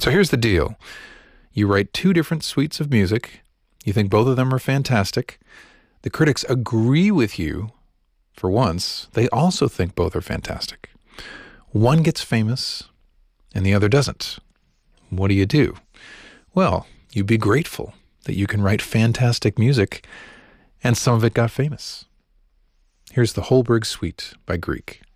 So here's the deal. You write two different suites of music. You think both of them are fantastic. The critics agree with you for once. They also think both are fantastic. One gets famous and the other doesn't. What do? Well, you be grateful that you can write fantastic music and some of it got famous. Here's the Holberg Suite by Grieg.